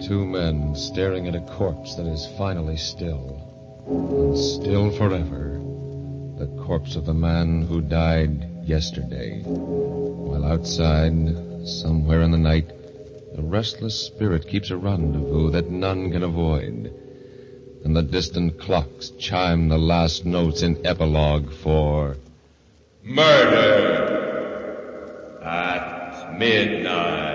Two men staring at a corpse that is finally still, and still forever. The corpse of the man who died yesterday. While outside, somewhere in the night, a restless spirit keeps a rendezvous that none can avoid. And the distant clocks chime the last notes in epilogue for Murder at Midnight.